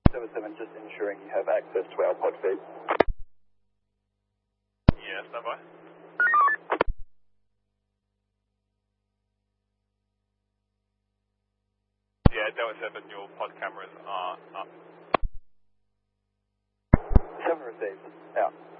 77, just ensuring you have access to our pod feed. Yeah, stand by. Yeah, Delta 7, your pod cameras are up. 7 received. Out.